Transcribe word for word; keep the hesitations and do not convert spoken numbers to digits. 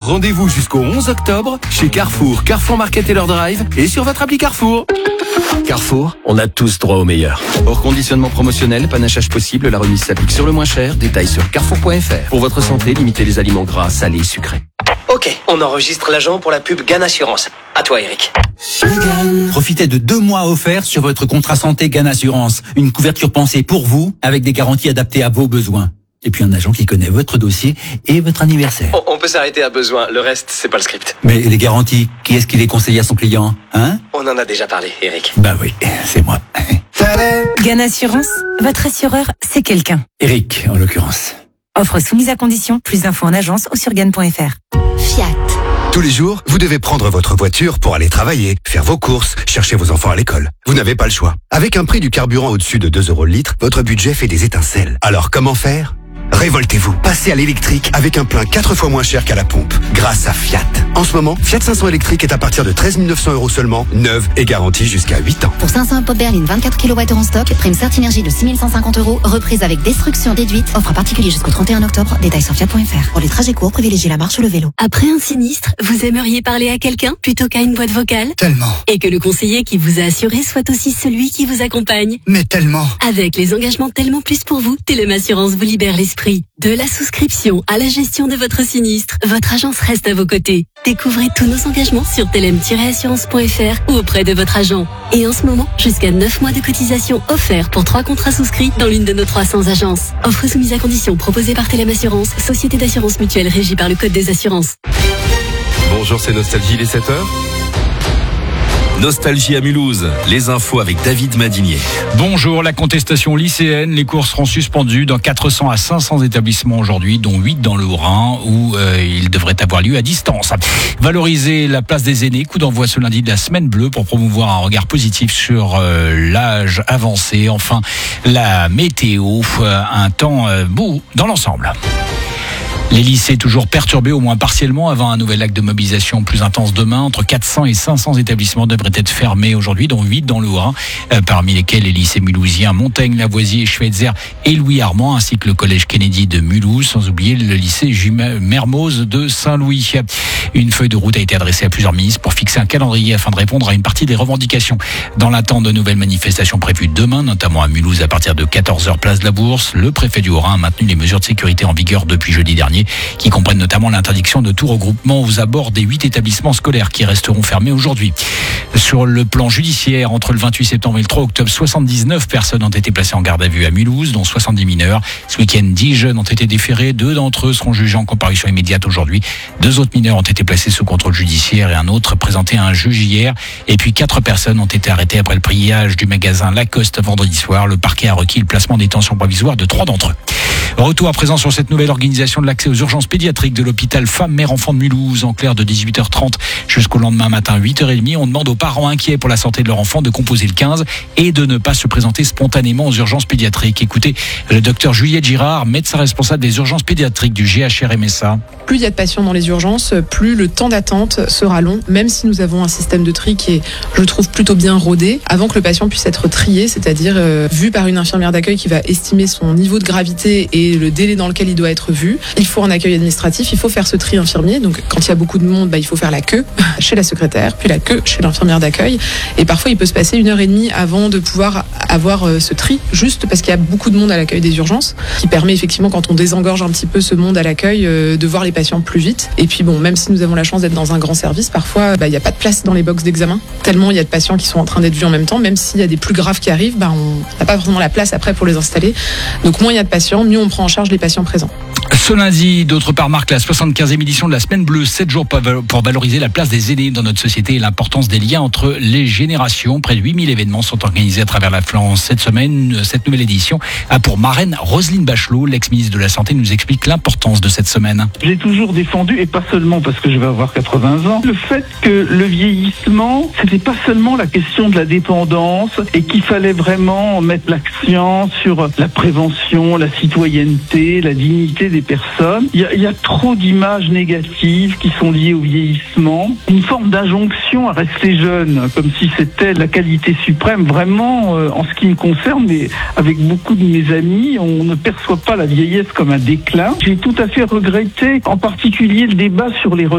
rendez-vous jusqu'au onze octobre chez Carrefour, Carrefour Market et leur drive et sur votre appli Carrefour. Carrefour, on a tous droit au meilleur. Hors conditionnement promotionnel, panachage possible, la remise s'applique sur le moins cher. Détails sur carrefour point f r. Pour votre santé, limitez les aliments gras, salés, sucrés. Ok, on enregistre l'agent pour la pub Gan Assurance. À toi, Eric. Profitez de deux mois offerts sur votre contrat santé Gan Assurance. Une couverture pensée pour vous, avec des garanties adaptées à vos besoins. Et puis un agent qui connaît votre dossier et votre anniversaire. On, on peut s'arrêter à besoin, le reste, c'est pas le script. Mais les garanties, qui est-ce qui les conseille à son client, hein? On en a déjà parlé, Eric. Bah oui, c'est moi. Gan Assurance, votre assureur, c'est quelqu'un. Eric, en l'occurrence. Offre soumise à condition, plus d'infos en agence ou sur gan point f r. Fiat. Tous les jours, vous devez prendre votre voiture pour aller travailler, faire vos courses, chercher vos enfants à l'école. Vous n'avez pas le choix. Avec un prix du carburant au-dessus de deux euros le litre, votre budget fait des étincelles. Alors comment faire ? Révoltez-vous, passez à l'électrique avec un plein quatre fois moins cher qu'à la pompe, grâce à Fiat. En ce moment, Fiat cinq cents électrique est à partir de treize mille neuf cents euros seulement, neuve et garantie jusqu'à huit ans. Pour cinq cents pop berline vingt-quatre kilowattheures en stock, prime Certinergie de six mille cent cinquante euros, reprise avec destruction déduite, offre à particulier jusqu'au trente et un octobre, détails sur fiat point f r. Pour les trajets courts, privilégiez la marche ou le vélo. Après un sinistre, vous aimeriez parler à quelqu'un plutôt qu'à une boîte vocale ? Tellement. Et que le conseiller qui vous a assuré soit aussi celui qui vous accompagne ? Mais tellement. Avec les engagements Tellement Plus pour vous, Telem Assurance vous libère l'esprit. De la souscription à la gestion de votre sinistre, votre agence reste à vos côtés. Découvrez tous nos engagements sur telem tiret assurance point f r ou auprès de votre agent. Et en ce moment, jusqu'à neuf mois de cotisation offerts pour trois contrats souscrits dans l'une de nos trois cents agences. Offre soumise à condition proposée par Telem Assurance, société d'assurance mutuelle régie par le Code des assurances. Bonjour, c'est Nostalgie, les sept heures. Nostalgie à Mulhouse, les infos avec David Madinier. Bonjour, la contestation lycéenne, les cours seront suspendus dans quatre cents à cinq cents établissements aujourd'hui, dont huit dans le Haut-Rhin, où euh, ils devraient avoir lieu à distance. Valoriser la place des aînés, coup d'envoi ce lundi de la semaine bleue pour promouvoir un regard positif sur euh, l'âge avancé. Enfin, la météo, euh, un temps euh, beau dans l'ensemble. Les lycées toujours perturbés, au moins partiellement, avant un nouvel acte de mobilisation plus intense demain. Entre quatre cents et cinq cents établissements devraient être fermés aujourd'hui, dont huit dans le Haut-Rhin, euh, parmi lesquels les lycées mulhousiens Montaigne, Lavoisier, Schweitzer et Louis Armand, ainsi que le collège Kennedy de Mulhouse, sans oublier le lycée Jume- Mermoz de Saint-Louis. Une feuille de route a été adressée à plusieurs ministres pour fixer un calendrier afin de répondre à une partie des revendications. Dans l'attente de nouvelles manifestations prévues demain, notamment à Mulhouse à partir de quatorze heures place de la Bourse, le préfet du Haut-Rhin a maintenu les mesures de sécurité en vigueur depuis jeudi dernier, qui comprennent notamment l'interdiction de tout regroupement aux abords des huit établissements scolaires qui resteront fermés aujourd'hui. Sur le plan judiciaire, entre le vingt-huit septembre et le trois octobre, soixante-dix-neuf personnes ont été placées en garde à vue à Mulhouse, dont soixante-dix mineurs. Ce week-end, dix jeunes ont été déférés. Deux d'entre eux seront jugés en comparution immédiate aujourd'hui. Deux autres mineurs ont été placés sous contrôle judiciaire et un autre présenté à un juge hier. Et puis quatre personnes ont été arrêtées après le pillage du magasin Lacoste vendredi soir. Le parquet a requis le placement en détention provisoire de trois d'entre eux. Retour à présent sur cette nouvelle organisation de l'accès aux urgences pédiatriques de l'hôpital Femmes Mère Enfants de Mulhouse, en clair de dix-huit heures trente jusqu'au lendemain matin huit heures trente. On demande aux parents inquiets pour la santé de leur enfant de composer le quinze et de ne pas se présenter spontanément aux urgences pédiatriques. Écoutez le docteur Juliette Girard, médecin responsable des urgences pédiatriques du G H R M S A. Plus il y a de patients dans les urgences, plus le temps d'attente sera long, même si nous avons un système de tri qui est, je trouve, plutôt bien rodé, avant que le patient puisse être trié, c'est-à-dire euh, vu par une infirmière d'accueil qui va estimer son niveau de gravité et le délai dans lequel il doit être vu. Il faut un accueil administratif, il faut faire ce tri infirmier. Donc quand il y a beaucoup de monde, bah, il faut faire la queue chez la secrétaire, puis la queue chez l'infirmière d'accueil. Et parfois, il peut se passer une heure et demie avant de pouvoir avoir euh, ce tri, juste parce qu'il y a beaucoup de monde à l'accueil des urgences, qui permet effectivement, quand on désengorge un petit peu ce monde à l'accueil, euh, de voir les patients plus vite. Et puis bon, même si nous avons la chance d'être dans un grand service, parfois, bah, il n'y a pas de place dans les box d'examen. Tellement il y a de patients qui sont en train d'être vus en même temps, même s'il y a des plus graves qui arrivent, bah, on n'a pas forcément la place après pour les installer. Donc moins il y a de patients, mieux on prend en charge les patients présents. Ce lundi, d'autre part, marque la soixante-quinzième édition de la Semaine Bleue, sept jours pour valoriser la place des aînés dans notre société et l'importance des liens entre les générations. Près de huit mille événements sont organisés à travers la France cette semaine. Cette nouvelle édition a pour marraine Roselyne Bachelot. L'ex-ministre de la Santé nous explique l'importance de cette semaine. J'ai toujours défendu, et pas seulement parce que je vais avoir quatre-vingts ans, le fait que le vieillissement, c'était pas seulement la question de la dépendance et qu'il fallait vraiment mettre l'accent sur la prévention, la citoyenneté, la dignité des personnes. Il y a, il y a trop d'images négatives qui sont liées au vieillissement. Une forme d'injonction à rester jeune, comme si c'était la qualité suprême. Vraiment, euh, en ce qui me concerne, mais avec beaucoup de mes amis, on ne perçoit pas la vieillesse comme un déclin. J'ai tout à fait regretté, en particulier le débat sur les